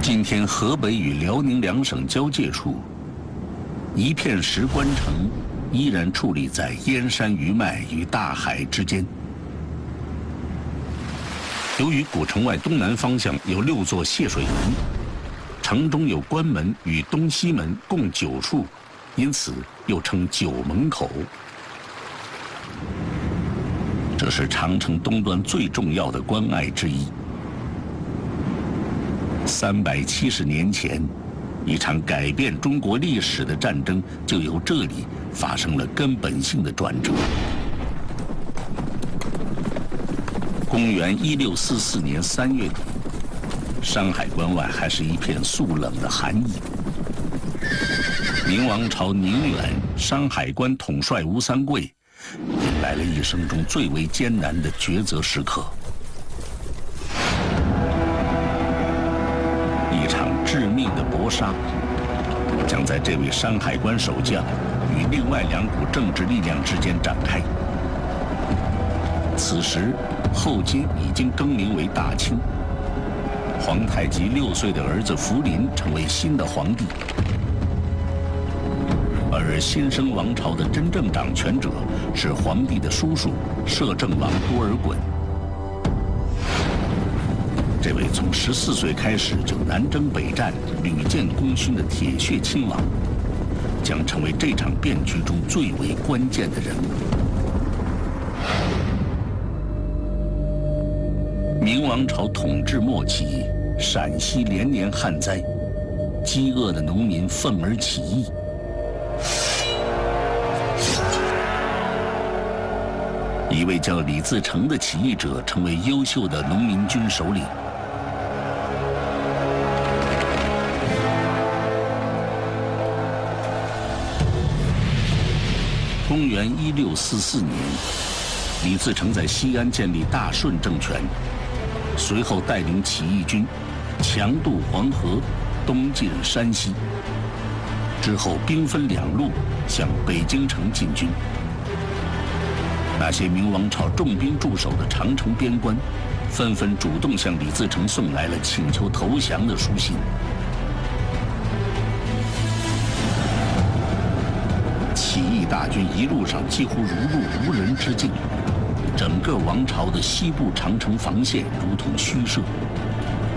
今天河北与辽宁两省交界处，一片石关城依然矗立在燕山余脉与大海之间。由于古城外东南方向有6座泄水门，城中有关门与东西门共9处，因此又称9门口。这是长城东端最重要的关隘之一。370年前，一场改变中国历史的战争就由这里发生了根本性的转折。公元1644年3月底，山海关外还是一片肃冷的寒意。明王朝宁远山海关统帅吴三桂，迎来了一生中最为艰难的抉择时刻。一场致命的搏杀，将在这位山海关守将与另外2股政治力量之间展开。此时，后金已经更名为大清，皇太极6岁的儿子福临成为新的皇帝，而新生王朝的真正掌权者是皇帝的叔叔摄政王多尔衮。这位从14岁开始就南征北战、屡建功勋的铁血亲王，将成为这场变局中最为关键的人物。明王朝统治末期，陕西连年旱灾，饥饿的农民愤而起义。一位叫李自成的起义者成为优秀的农民军首领。公元1644年，李自成在西安建立大顺政权，随后带领起义军强渡黄河，东进山西，之后兵分2路向北京城进军。那些明王朝重兵驻守的长城边关，纷纷主动向李自成送来了请求投降的书信。起义大军一路上几乎如入无人之境，整个王朝的西部长城防线如同虚设，